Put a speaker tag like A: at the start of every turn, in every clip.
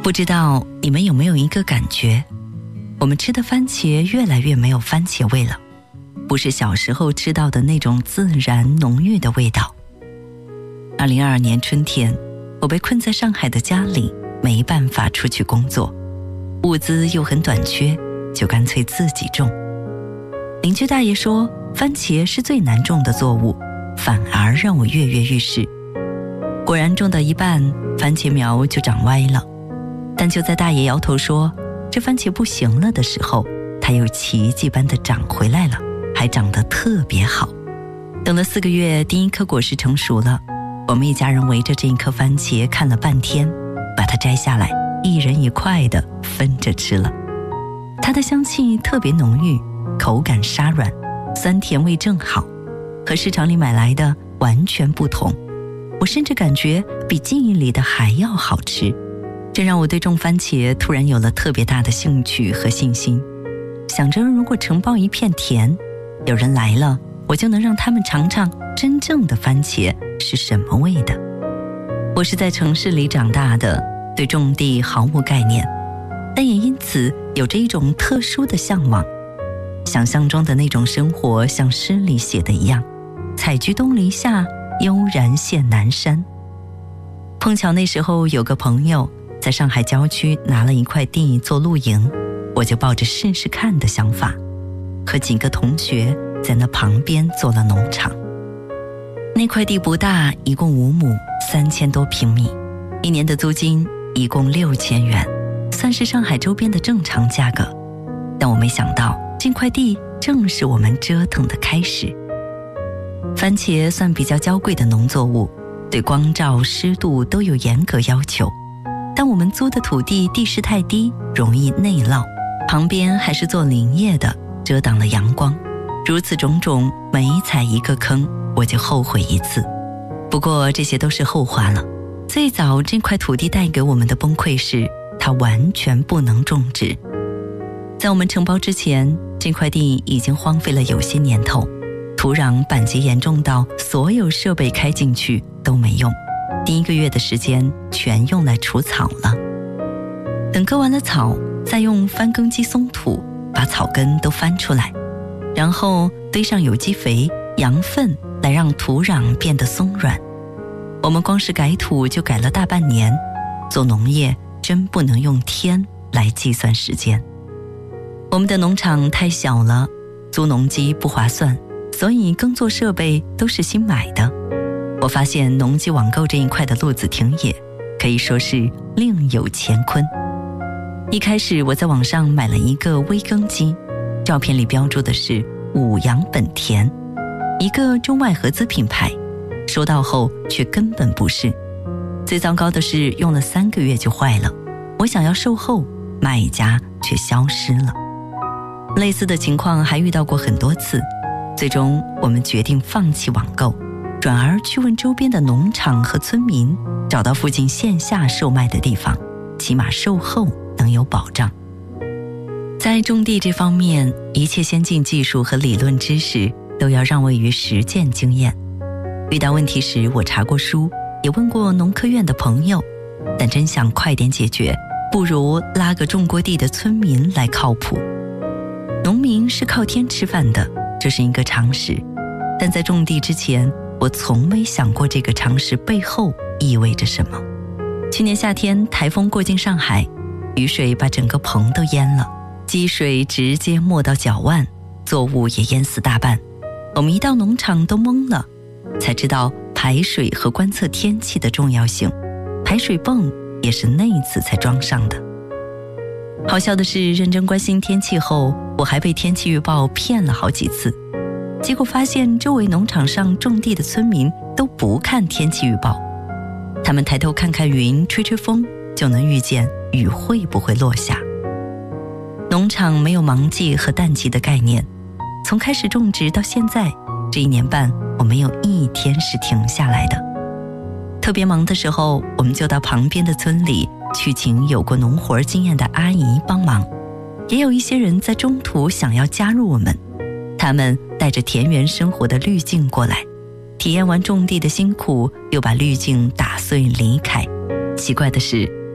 A: 不知道你们有没有一个感觉，我们吃的番茄越来越没有番茄味了，不是小时候吃到的那种自然浓郁的味道。2022年春天，我被困在上海的家里，没办法出去工作，物资又很短缺，就干脆自己种。邻居大爷说，番茄是最难种的作物，反而让我跃跃欲试。果然种到一半，番茄苗就长歪了。但就在大爷摇头说这番茄不行了的时候，它又奇迹般的长回来了，还长得特别好。等了4个月，第一颗果实成熟了，我们一家人围着这一颗番茄看了半天，把它摘下来，一人一块的分着吃了。它的香气特别浓郁，口感沙软，酸甜味正好，和市场里买来的完全不同。我甚至感觉比记忆里的还要好吃，这让我对种番茄突然有了特别大的兴趣和信心。想着如果承包一片田，有人来了，我就能让他们尝尝真正的番茄是什么味的。我是在城市里长大的，对种地毫无概念，但也因此有着一种特殊的向往。想象中的那种生活像诗里写的一样，采菊东篱下，悠然见南山。碰巧那时候有个朋友在上海郊区拿了一块地做露营，我就抱着试试看的想法，和几个同学在那旁边做了农场。那块地不大，一共5亩，3000多平米，1年的租金一共6000元，算是上海周边的正常价格。但我没想到这块地正是我们折腾的开始。番茄算比较娇贵的农作物，对光照、湿度都有严格要求，但我们租的土地地势太低，容易内涝，旁边还是做林业的，遮挡了阳光。如此种种，每踩一个坑，我就后悔一次。不过这些都是后话了。最早这块土地带给我们的崩溃是，它完全不能种植。在我们承包之前，这块地已经荒废了有些年头，土壤板结严重到所有设备开进去都没用，第1个月的时间全用来除草了。等割完了草，再用翻耕机松土，把草根都翻出来，然后堆上有机肥、羊粪，来让土壤变得松软。我们光是改土就改了大半年，做农业真不能用天来计算时间。我们的农场太小了，租农机不划算，所以耕作设备都是新买的。我发现农机网购这一块的路子挺野，可以说是另有乾坤。一开始我在网上买了一个微耕机，照片里标注的是五羊本田，一个中外合资品牌，收到后却根本不是。最糟糕的是用了3个月就坏了，我想要售后，卖家却消失了。类似的情况还遇到过很多次，最终我们决定放弃网购，转而去问周边的农场和村民，找到附近线下售卖的地方，起码售后能有保障。在种地这方面，一切先进技术和理论知识都要让位于实践经验。遇到问题时，我查过书，也问过农科院的朋友，但真想快点解决，不如拉个种过地的村民来靠谱。农民是靠天吃饭的，这是一个常识，但在种地之前，我从没想过这个常识背后意味着什么。去年夏天台风过境上海，雨水把整个棚都淹了，积水直接没到脚腕，作物也淹死大半。我们一到农场都懵了，才知道排水和观测天气的重要性，排水泵也是那一次才装上的。好笑的是，认真关心天气后，我还被天气预报骗了好几次，结果发现周围农场上种地的村民都不看天气预报，他们抬头看看云，吹吹风，就能预见雨会不会落下。农场没有忙季和淡季的概念，从开始种植到现在，这1年半我没有一天是停下来的。特别忙的时候，我们就到旁边的村里去请有过农活经验的阿姨帮忙，也有一些人在中途想要加入我们，他们带着田园生活的滤镜过来，体验完种地的辛苦，又把滤镜打碎离开。奇怪的是，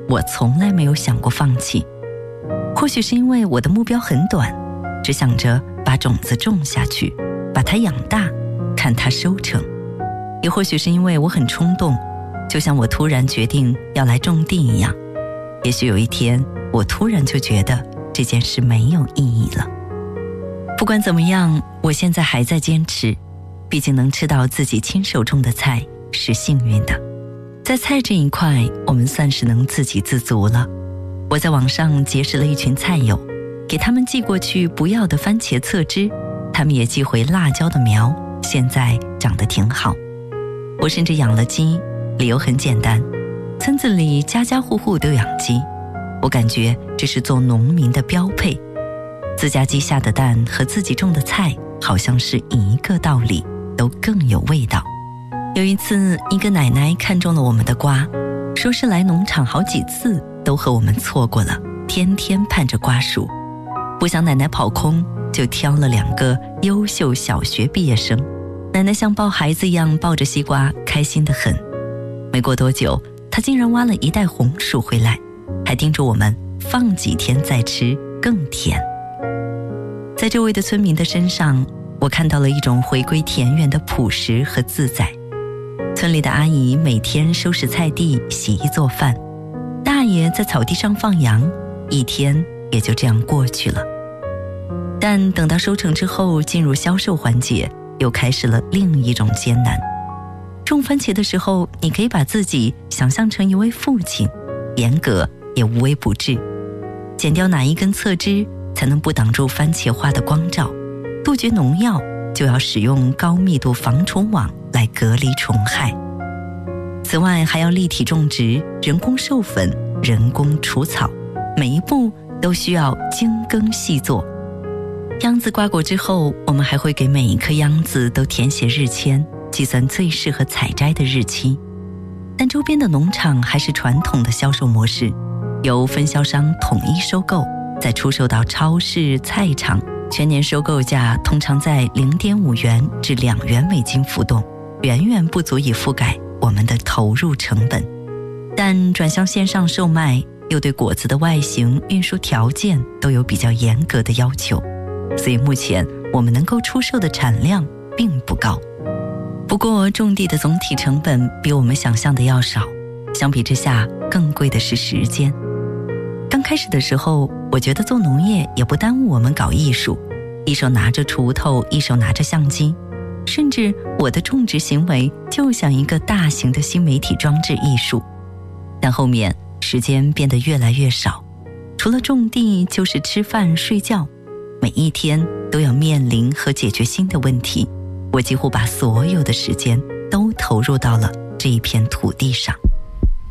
A: 我从来没有想过放弃。或许是因为我的目标很短，只想着把种子种下去，把它养大，看它收成。也或许是因为我很冲动，就像我突然决定要来种地一样。也许有一天，我突然就觉得这件事没有意义了。不管怎么样，我现在还在坚持，毕竟能吃到自己亲手种的菜是幸运的。在菜这一块，我们算是能自给自足了。我在网上结识了一群菜友，给他们寄过去不要的番茄侧枝，他们也寄回辣椒的苗，现在长得挺好。我甚至养了鸡，理由很简单，村子里家家户户都养鸡，我感觉这是做农民的标配。自家鸡下的蛋和自己种的菜好像是一个道理，都更有味道。有一次，一个奶奶看中了我们的瓜，说是来农场好几次都和我们错过了，天天盼着瓜熟。不想奶奶跑空，就挑了2个优秀小学毕业生。奶奶像抱孩子一样抱着西瓜，开心得很。没过多久，她竟然挖了一袋红薯回来，还叮嘱我们放几天再吃更甜。在周围的村民的身上，我看到了一种回归田园的朴实和自在。村里的阿姨每天收拾菜地、洗衣做饭，大爷在草地上放羊，一天也就这样过去了。但等到收成之后，进入销售环节，又开始了另一种艰难。种番茄的时候，你可以把自己想象成一位父亲，严格也无微不至。剪掉哪一根侧枝才能不挡住番茄花的光照？杜绝农药就要使用高密度防虫网来隔离虫害。此外还要立体种植、人工授粉、人工除草，每一步都需要精耕细作。秧子瓜果之后，我们还会给每一颗秧子都填写日签，计算最适合采摘的日期。但周边的农场还是传统的销售模式，由分销商统一收购，再出售到超市、菜场，全年收购价通常在0.5元至2元美金浮动，远远不足以覆盖我们的投入成本。但转向线上售卖，又对果子的外形、运输条件都有比较严格的要求，所以目前我们能够出售的产量并不高。不过种地的总体成本比我们想象的要少，相比之下更贵的是时间。刚开始的时候，我觉得做农业也不耽误我们搞艺术，一手拿着锄头，一手拿着相机，甚至我的种植行为就像一个大型的新媒体装置艺术。但后面时间变得越来越少，除了种地就是吃饭睡觉，每一天都要面临和解决新的问题，我几乎把所有的时间都投入到了这一片土地上。